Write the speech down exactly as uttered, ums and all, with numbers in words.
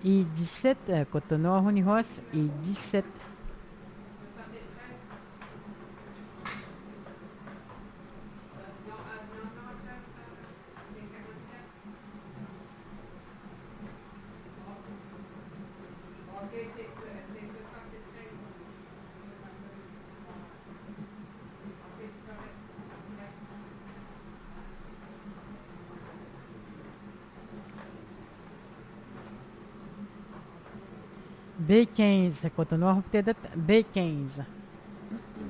I dix-sept, euh, Cotonou, Honihos. I dix-sept. B quinze, Cotonou, Houptedet. B quinze.